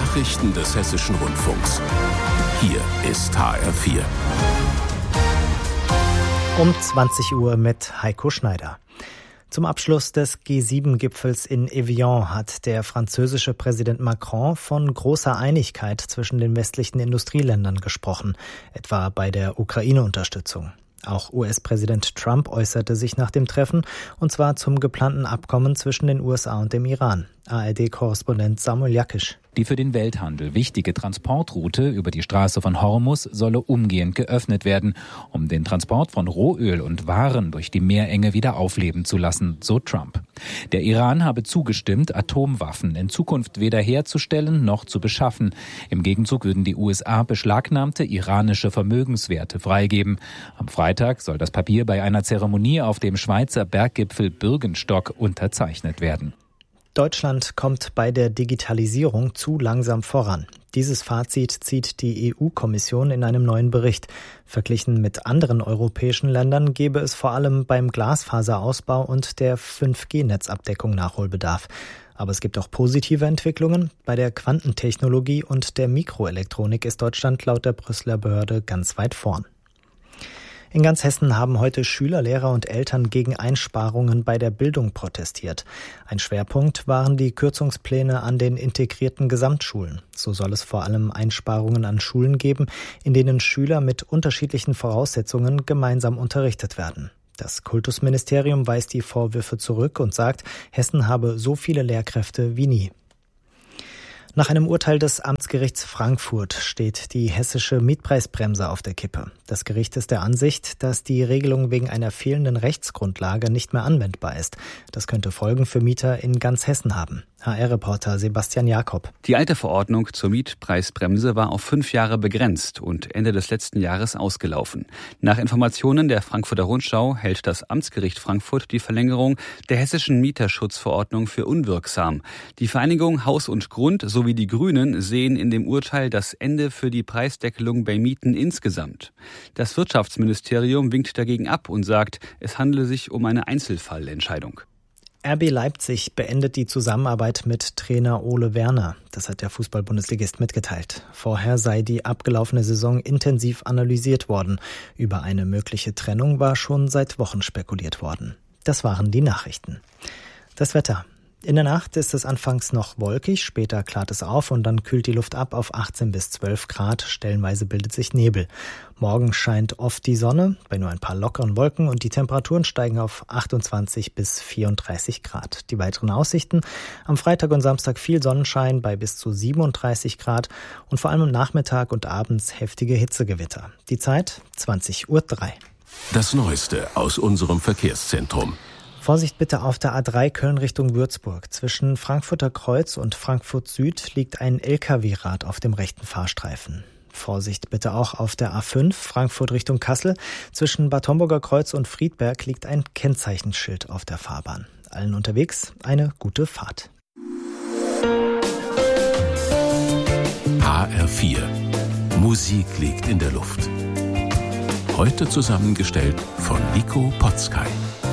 Nachrichten des Hessischen Rundfunks. Hier ist HR4. Um 20 Uhr mit Heiko Schneider. Zum Abschluss des G7-Gipfels in Evian hat der französische Präsident Macron von großer Einigkeit zwischen den westlichen Industrieländern gesprochen, etwa bei der Ukraine-Unterstützung. Auch US-Präsident Trump äußerte sich nach dem Treffen, und zwar zum geplanten Abkommen zwischen den USA und dem Iran. ARD-Korrespondent Samuel Jakisch. Die für den Welthandel wichtige Transportroute über die Straße von Hormuz solle umgehend geöffnet werden, um den Transport von Rohöl und Waren durch die Meerenge wieder aufleben zu lassen, so Trump. Der Iran habe zugestimmt, Atomwaffen in Zukunft weder herzustellen noch zu beschaffen. Im Gegenzug würden die USA beschlagnahmte iranische Vermögenswerte freigeben. Am Freitag soll das Papier bei einer Zeremonie auf dem Schweizer Berggipfel Bürgenstock unterzeichnet werden. Deutschland kommt bei der Digitalisierung zu langsam voran. Dieses Fazit zieht die EU-Kommission in einem neuen Bericht. Verglichen mit anderen europäischen Ländern gäbe es vor allem beim Glasfaserausbau und der 5G-Netzabdeckung Nachholbedarf. Aber es gibt auch positive Entwicklungen. Bei der Quantentechnologie und der Mikroelektronik ist Deutschland laut der Brüsseler Behörde ganz weit vorn. In ganz Hessen haben heute Schüler, Lehrer und Eltern gegen Einsparungen bei der Bildung protestiert. Ein Schwerpunkt waren die Kürzungspläne an den integrierten Gesamtschulen. So soll es vor allem Einsparungen an Schulen geben, in denen Schüler mit unterschiedlichen Voraussetzungen gemeinsam unterrichtet werden. Das Kultusministerium weist die Vorwürfe zurück und sagt, Hessen habe so viele Lehrkräfte wie nie. Nach einem Urteil des Amtsgerichts Frankfurt steht die hessische Mietpreisbremse auf der Kippe. Das Gericht ist der Ansicht, dass die Regelung wegen einer fehlenden Rechtsgrundlage nicht mehr anwendbar ist. Das könnte Folgen für Mieter in ganz Hessen haben. HR-Reporter Sebastian Jakob. Die alte Verordnung zur Mietpreisbremse war auf 5 Jahre begrenzt und Ende des letzten Jahres ausgelaufen. Nach Informationen der Frankfurter Rundschau hält das Amtsgericht Frankfurt die Verlängerung der hessischen Mieterschutzverordnung für unwirksam. Die Vereinigung Haus und Grund sowie die Grünen sehen in dem Urteil das Ende für die Preisdeckelung bei Mieten insgesamt. Das Wirtschaftsministerium winkt dagegen ab und sagt, es handele sich um eine Einzelfallentscheidung. RB Leipzig beendet die Zusammenarbeit mit Trainer Ole Werner. Das hat der Fußball-Bundesligist mitgeteilt. Vorher sei die abgelaufene Saison intensiv analysiert worden. Über eine mögliche Trennung war schon seit Wochen spekuliert worden. Das waren die Nachrichten. Das Wetter. In der Nacht ist es anfangs noch wolkig, später klart es auf und dann kühlt die Luft ab auf 18 bis 12 Grad. Stellenweise bildet sich Nebel. Morgen scheint oft die Sonne, bei nur ein paar lockeren Wolken, und die Temperaturen steigen auf 28 bis 34 Grad. Die weiteren Aussichten: am Freitag und Samstag viel Sonnenschein bei bis zu 37 Grad und vor allem am Nachmittag und abends heftige Hitzegewitter. Die Zeit 20:03 Uhr. Das Neueste aus unserem Verkehrszentrum. Vorsicht bitte auf der A3 Köln Richtung Würzburg. Zwischen Frankfurter Kreuz und Frankfurt Süd liegt ein LKW-Rad auf dem rechten Fahrstreifen. Vorsicht bitte auch auf der A5 Frankfurt Richtung Kassel. Zwischen Bad Homburger Kreuz und Friedberg liegt ein Kennzeichenschild auf der Fahrbahn. Allen unterwegs eine gute Fahrt. HR4. Musik liegt in der Luft. Heute zusammengestellt von Nico Potzkay.